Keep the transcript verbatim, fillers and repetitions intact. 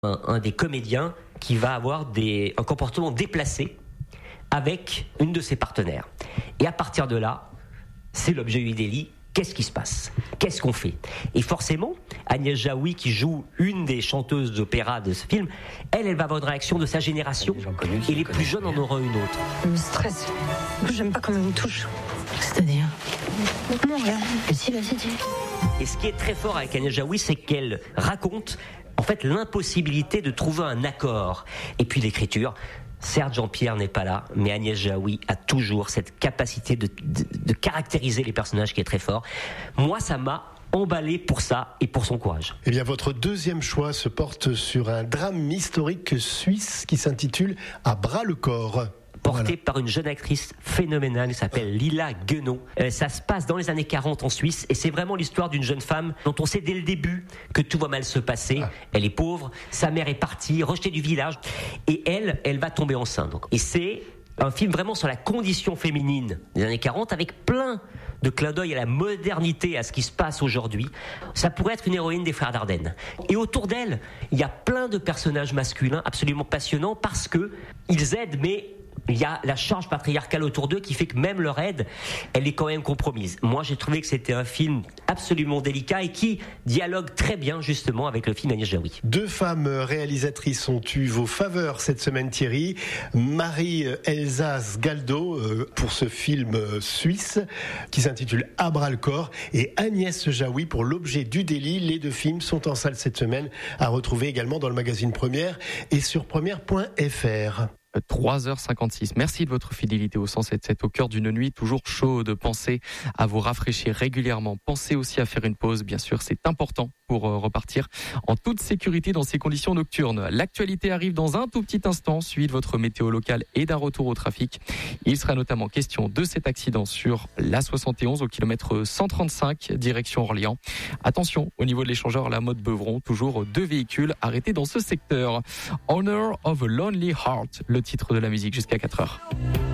un, un des comédiens qui va avoir des, un comportement déplacé avec une de ses partenaires. Et à partir de là, c'est l'objet du délit. Qu'est-ce qui se passe ? Qu'est-ce qu'on fait ? Et forcément, Agnès Jaoui, qui joue une des chanteuses d'opéra de ce film, elle, elle va avoir une réaction de sa génération, et les plus jeunes en auront une autre. Je me stresse. J'aime pas quand on me touche. C'est-à-dire ? Non, rien. Mais si, vas-y, dis. Et ce qui est très fort avec Agnès Jaoui, c'est qu'elle raconte en fait l'impossibilité de trouver un accord. Et puis l'écriture. Certes, Jean-Pierre n'est pas là, mais Agnès Jaoui a toujours cette capacité de, de, de caractériser les personnages qui est très fort. Moi, ça m'a emballé pour ça et pour son courage. Eh bien, votre deuxième choix se porte sur un drame historique suisse qui s'intitule « À bras le corps ». Porté Voilà. par une jeune actrice phénoménale qui s'appelle Lila Guenot. Euh, ça se passe dans les années quarante en Suisse et c'est vraiment l'histoire d'une jeune femme dont on sait dès le début que tout va mal se passer. Ah. Elle est pauvre, sa mère est partie, rejetée du village et elle, elle va tomber enceinte. Donc. Et c'est un film vraiment sur la condition féminine des années quarante avec plein de clins d'œil à la modernité, à ce qui se passe aujourd'hui. Ça pourrait être une héroïne des Frères Dardenne. Et autour d'elle, il y a plein de personnages masculins absolument passionnants parce que ils aident, mais il y a la charge patriarcale autour d'eux qui fait que même leur aide, elle est quand même compromise. Moi, j'ai trouvé que c'était un film absolument délicat et qui dialogue très bien justement avec le film Agnès Jaoui. Deux femmes réalisatrices ont eu vos faveurs cette semaine, Thierry. Marie-Elsa Sgaldo pour ce film suisse qui s'intitule « À bras le corps » et Agnès Jaoui pour L'objet du délit. Les deux films sont en salle cette semaine, à retrouver également dans le magazine Première et sur première point f r. trois heures cinquante-six. Merci de votre fidélité au cent sept sept au cœur d'une nuit toujours chaude. Pensez à vous rafraîchir régulièrement. Pensez aussi à faire une pause. Bien sûr, c'est important pour repartir en toute sécurité dans ces conditions nocturnes. L'actualité arrive dans un tout petit instant, suivi de votre météo locale et d'un retour au trafic. Il sera notamment question de cet accident sur l'A soixante et onze au kilomètre cent trente-cinq, direction Orléans. Attention, au niveau de l'échangeur La Motte Beuvron, toujours deux véhicules arrêtés dans ce secteur. Honor of a Lonely Heart, le titre de la musique jusqu'à quatre heures.